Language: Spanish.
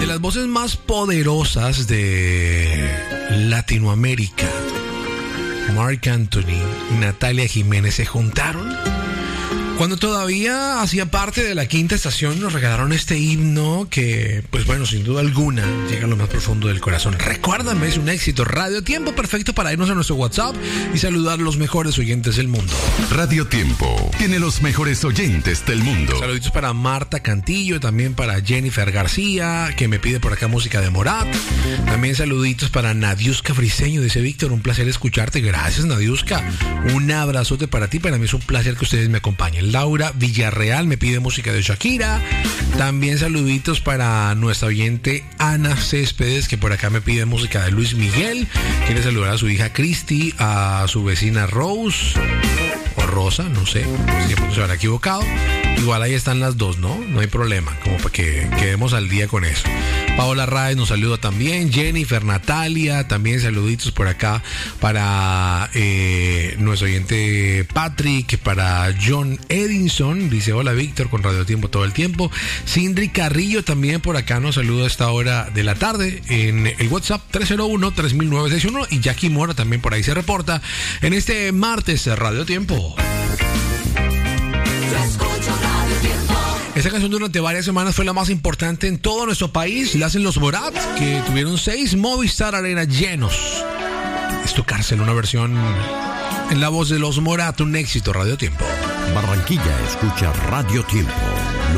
de las voces más poderosas de Latinoamérica, Marc Anthony y Natalia Jiménez se juntaron cuando todavía hacía parte de la Quinta Estación. Nos regalaron este himno que, pues bueno, sin duda alguna llega a lo más profundo del corazón. Recuérdame, es un éxito. Radio Tiempo, perfecto para irnos a nuestro WhatsApp y saludar a los mejores oyentes del mundo. Radio Tiempo tiene los mejores oyentes del mundo. Saluditos para Marta Cantillo, también para Jennifer García, que me pide por acá música de Morat. También saluditos para Nadiuska Friseño, dice Víctor, un placer escucharte. Gracias, Nadiuska. Un abrazote para ti, para mí es un placer que ustedes me acompañen. Laura Villarreal me pide música de Shakira. También saluditos para nuestra oyente Ana Céspedes, que por acá me pide música de Luis Miguel. Quiere saludar a su hija Cristi, a su vecina Rose o Rosa, no sé si se habrá equivocado. Igual ahí están las dos, ¿no? No hay problema, como para que quedemos al día con eso. Paola Raez nos saluda también. Jennifer, Natalia, también saluditos por acá para nuestro oyente Patrick, para John Edinson, dice hola Víctor, con Radio Tiempo todo el tiempo. Sindri Carrillo también por acá nos saluda a esta hora de la tarde en el WhatsApp 301-3961, y Jackie Mora también por ahí se reporta en este martes de Radio Tiempo. Esta canción durante varias semanas fue la más importante en todo nuestro país. La hacen los Morat, que tuvieron 6 Movistar Arena llenos. Es tu cárcel, una versión en la voz de los Morat, un éxito. Radio Tiempo. Barranquilla escucha Radio Tiempo.